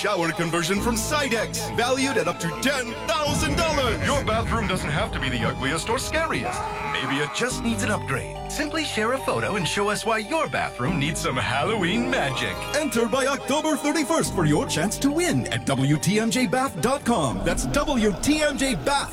shower conversion from Sidex, valued at up to $10,000. Your bathroom doesn't have to be the ugliest or scariest. Maybe it just needs an upgrade. Simply share a photo and show us why your bathroom needs some Halloween magic. Enter by October 31st for your chance to win at WTMJBath.com. That's WTMJBath.